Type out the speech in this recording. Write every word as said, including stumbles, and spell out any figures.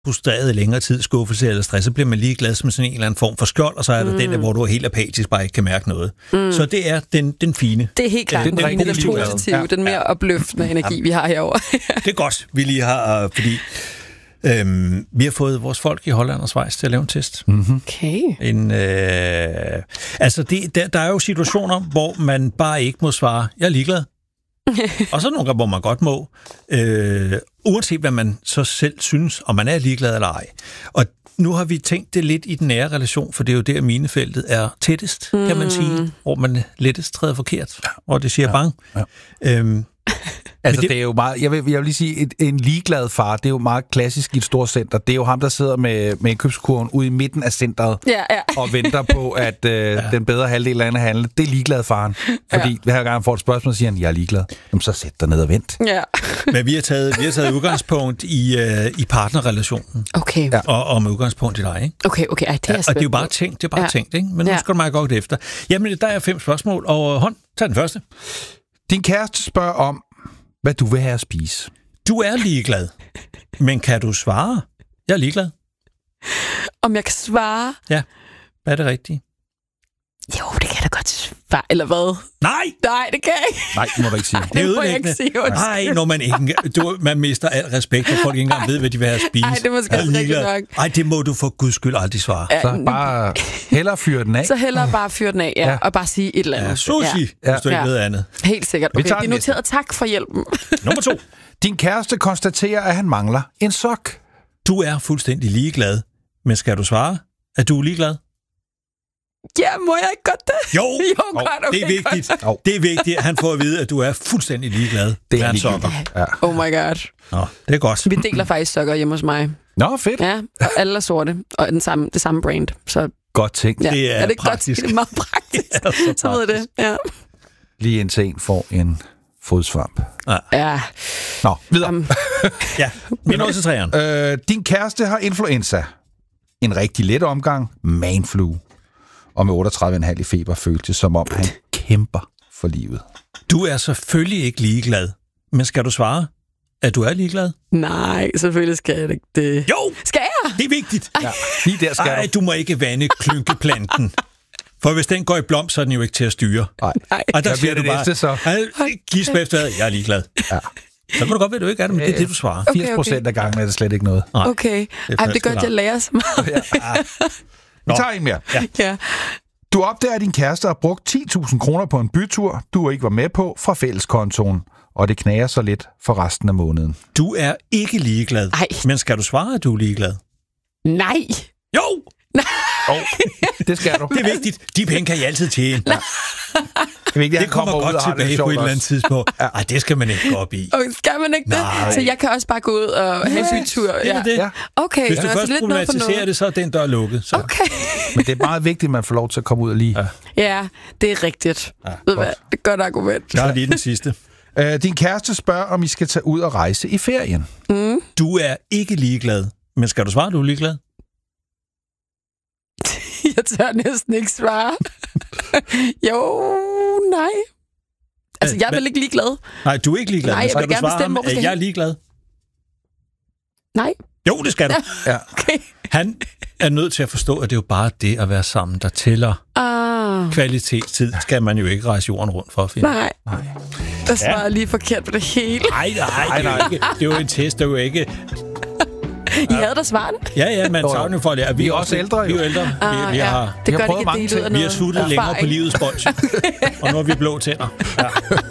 frustreret i længere tid, skuffelse eller stress, så bliver man lige glad som sådan en eller anden form for skjold, og så er der mm. den der, hvor du er helt apatisk, bare ikke kan mærke noget. Mm. Så det er den, den fine. Det er helt klart den, den, den, den positive, ja. Den mere ja. opløftende energi, ja. vi har herovre. Det er godt, vi lige har, fordi øhm, vi har fået vores folk i Holland og Schweiz til at lave en test. Mm-hmm. Okay. En, øh, altså, det, der, der er jo situationer, hvor man bare ikke må svare, jeg er ligeglad. Og så nogle gange, hvor man godt må, øh, uanset hvad man så selv synes, om man er ligeglad eller ej. Og nu har vi tænkt det lidt i den nære relation, for det er jo der, minefeltet er tættest, mm. kan man sige, hvor man lettest træder forkert, og det siger ja. bang. Ja. Øhm, altså, det, det er jo meget, jeg vil, jeg vil lige sige, et, en ligeglad far, det er jo meget klassisk i et stort center. Det er jo ham, der sidder med, med indkøbskurven ude i midten af centret ja, ja. og venter på, at øh, ja. den bedre halvdel af andet handle. Det er ligeglad faren. Fordi ja. hver gang han får et spørgsmål, siger han, jeg er ligeglad. Jamen, så sæt dig ned og vent. Ja. Men vi har taget, vi har taget udgangspunkt i, øh, i partnerrelationen. Okay. Ja. Og, og med udgangspunkt i dig, ikke? Okay, okay. Ej, det er ja, og det er jo bare tænkt, det er bare ja. tænkt, ikke? Men nu ja. skal du meget godt efter. Jamen, der er fem spørgsmål, og hånd, tag den første. Din kæreste spørger om, hvad du vil have at spise. Du er ligeglad, men kan du svare? Jeg er ligeglad. Om jeg kan svare? Ja, hvad er det rigtige? Jo, det kan jeg da godt svare, eller hvad? Nej! Nej, det kan jeg ikke. Nej, det må du ikke sige. Det, det må jeg ikke sige. Nej, når man ikke... Du, man mister al respekt, for folk ikke engang ved, hvad de vil have at spise. Nej, det er måske også rigtigt nok. Nej, det må du for guds skyld aldrig svare. Ja, så bare hellere fyre den af. Så hellere bare fyre den af, ja, ja. Og bare sige et eller andet. Ja, sushi, ja. hvis du ikke ja. ved andet. Helt sikkert. Okay, det er noteret. Tak for hjælpen. Nummer to. Din kæreste konstaterer, at han mangler en sok. Du er fuldstændig ligeglad, men skal du svare, at du er ligeglad? Ja, må jeg ikke godt det? Jo, jo godt, okay, det er vigtigt. Godt. Det er vigtigt, at han får at vide, at du er fuldstændig ligeglad. Det er sokker. Ja. Oh my god. Nå, det er godt. Vi deler faktisk sokker hjemme hos mig. Nå, fedt. Ja, og alle er sorte, og den samme, det samme brand. Så, godt tænkt. Ja. Det er, er det praktisk. Godt? Det er meget praktisk. Ja, så, så ved det, ja. Lige indtil en får en fodsvamp. Ja. ja. Nå, videre. Um. ja, vi når til træerne. Øh, din kæreste har influenza. En rigtig let omgang. Manflu. Og med otteogtredive komma fem i feber føltes det, som om han kæmper for livet. Du er selvfølgelig ikke ligeglad. Men skal du svare, at du er ligeglad? Nej, selvfølgelig skal jeg ikke det. Jo! Skal jeg? Det er vigtigt. Ja, lige der skal Ej, du. du må ikke vande klynkeplanten. For hvis den går i blomst, så er den jo ikke til at styre. Nej. Og der siger du du bare, næste, så. Gisp efter, jeg er ligeglad. Ja. Så kan du godt være, at du ikke er det, men det er det, du svarer. firs procent okay, okay. af gangen er det slet ikke noget. Nej. Okay. Det er, Ej, det er godt, at jeg lærer så meget. Ja. Vi tager en mere. Ja. ja. Du opdager, at din kæreste har brugt ti tusind kroner på en bytur, du ikke var med på fra fælleskontoen, og det knager så lidt for resten af måneden. Du er ikke ligeglad. Ej. Men skal du svare, at du er ligeglad? Nej. Jo! Nej. Oh, det skal du. Det er vigtigt. De penge kan I altid tjene. Ja. Det, vigtigt, det kommer, kommer godt tilbage på et eller andet tidspunkt. Ja. Ej, det skal man ikke gå op i. Okay, skal man ikke det? Nej. Så jeg kan også bare gå ud og have en bytur? Ja. Det er det. Okay. Hvis du ja, først problematiserer det, så er den dør lukket. Så. Okay. Men det er meget vigtigt, at man får lov til at komme ud og lige... Ja, ja det er rigtigt. Ja, Ved hvad? Det er et godt argument. Jeg har lige den sidste. Uh, din kæreste spørger, om I skal tage ud og rejse i ferien. Mm. Du er ikke ligeglad. Men skal du svare, at du er ligeglad? Jeg tør næsten ikke svare. jo, nej. Altså, jeg er vel ikke ligeglad. Nej, du er ikke ligeglad. Nej, jeg skal vil du gerne svare bestemme, ham, hvor vi skal jeg er ligeglad? Nej. Jo, det skal du. Ja. Okay. Han er nødt til at forstå, at det er jo bare det at være sammen, der tæller. Ah. Kvalitetstid skal man jo ikke rejse jorden rundt for at finde. Nej. Nej. Der svarer ja. lige forkert på det hele. Nej, nej, nej. Det er jo en test, det er jo ikke... I havde da svaren. Ja, ja, man tager den jo for at lære. Vi er også ældre, jo. Vi er ældre. Ah, vi, vi ja. har, det vi gør har prøvet det mange ting. Vi har suttet længere på livets bolsje. Og nu har vi blå tænder. Ja.